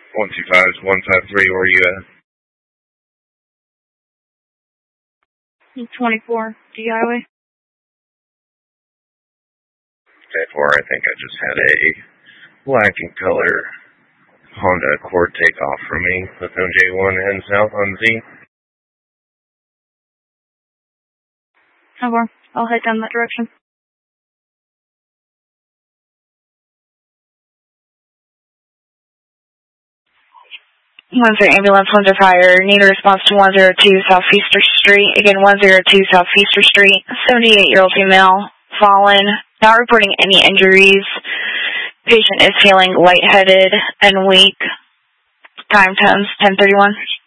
125 153, where are you at? 24, D Highway. Okay, 4, I think I just had a black and color Honda Accord take off from me with MJ1 heading south on Z. Over. I'll head down that direction. 10 ambulance, 1 fire. Need a response to 102 South Feaster Street. Again, 102 South Feaster Street. 78-year-old female, fallen. Not reporting any injuries. Patient is feeling lightheaded and weak. Time 10:31.